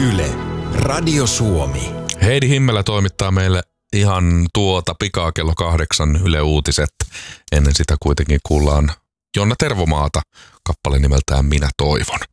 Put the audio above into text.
Yle, Radio Suomi. Heidi Himmelä toimittaa meille ihan pikaa kello 8 Yle Uutiset. Ennen sitä kuitenkin kuullaan Jonna Tervomaata kappale nimeltään Minä toivon.